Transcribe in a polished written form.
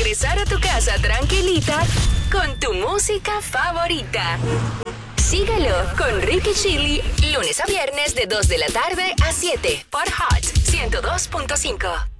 regresar a tu casa tranquilita con tu música favorita. Síguelo con Ricky Chili, lunes a viernes de 2 de la tarde a 7 por Hot 102.5.